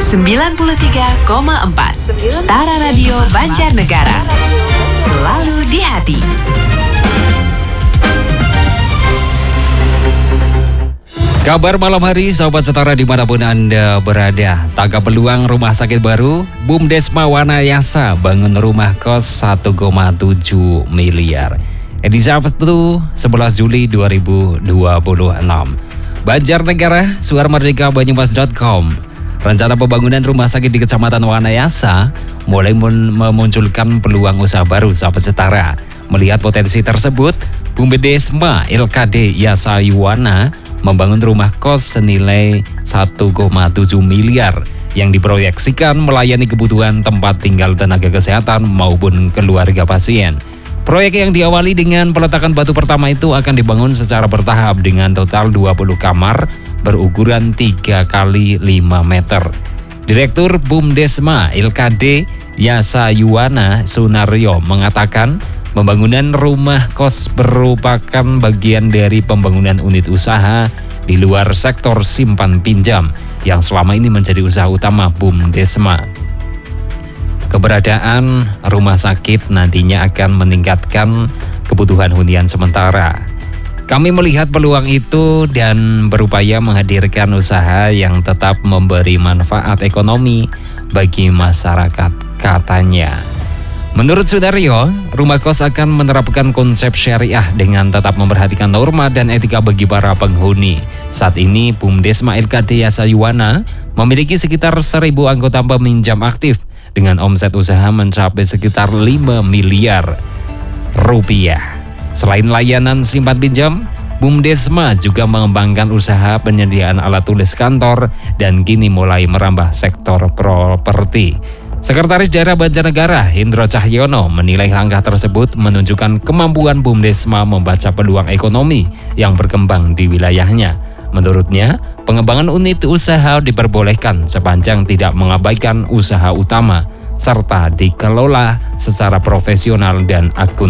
93,4 Setara Radio Banjarnegara. Selalu di hati. Kabar malam hari, sahabat setara dimanapun Anda berada. Tangkap peluang rumah sakit baru, Bumdesma Wanayasa bangun rumah kos 1,7 miliar. Edisi Sabtu 11 Juli 2026. Banjarnegara, Suara Merdeka Banyumas.com. Rencana pembangunan rumah sakit di Kecamatan Wanayasa mulai memunculkan peluang usaha baru, sahabat setara. Melihat potensi tersebut, Bumdesma LKD Yasa Yuwana membangun rumah kos senilai 1,7 miliar yang diproyeksikan melayani kebutuhan tempat tinggal tenaga kesehatan maupun keluarga pasien. Proyek yang diawali dengan peletakan batu pertama itu akan dibangun secara bertahap dengan total 20 kamar berukuran 3 x 5 meter. Direktur Bumdesma LKD Yasa Yuwana Sunaryo mengatakan pembangunan rumah kos merupakan bagian dari pembangunan unit usaha di luar sektor simpan pinjam yang selama ini menjadi usaha utama Bumdesma. Keberadaan rumah sakit nantinya akan meningkatkan kebutuhan hunian sementara. Kami melihat peluang itu dan berupaya menghadirkan usaha yang tetap memberi manfaat ekonomi bagi masyarakat, katanya. Menurut Sunaryo, rumah kos akan menerapkan konsep syariah dengan tetap memperhatikan norma dan etika bagi para penghuni. Saat ini, Bumdesma LKD Yasa Yuwana memiliki sekitar 1.000 anggota peminjam aktif dengan omset usaha mencapai sekitar 5 miliar rupiah. Selain layanan simpan pinjam, Bumdesma juga mengembangkan usaha penyediaan alat tulis kantor dan kini mulai merambah sektor properti. Sekretaris Daerah Banjarnegara Hendro Cahyono menilai langkah tersebut menunjukkan kemampuan Bumdesma membaca peluang ekonomi yang berkembang di wilayahnya. Menurutnya, pengembangan unit usaha diperbolehkan sepanjang tidak mengabaikan usaha utama serta dikelola secara profesional dan akuntabel.